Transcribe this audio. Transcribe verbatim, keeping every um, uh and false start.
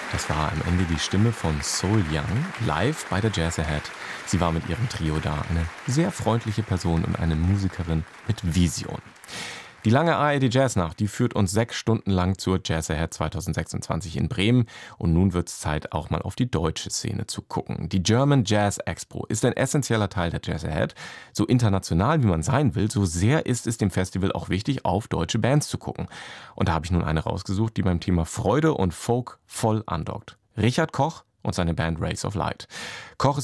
Das war am Ende die Stimme von Sol Young, live bei der Jazz Ahead. Sie war mit ihrem Trio da, eine sehr freundliche Person und eine Musikerin mit Vision. Die lange A R D Jazznacht, die führt uns sechs Stunden lang zur Jazz Ahead zwanzig sechsundzwanzig in Bremen. Und nun wird es Zeit, auch mal auf die deutsche Szene zu gucken. Die German Jazz Expo ist ein essentieller Teil der Jazz Ahead. So international, wie man sein will, so sehr ist es dem Festival auch wichtig, auf deutsche Bands zu gucken. Und da habe ich nun eine rausgesucht, die beim Thema Freude und Folk voll andockt. Richard Koch und seine Band Rays of Light. Koch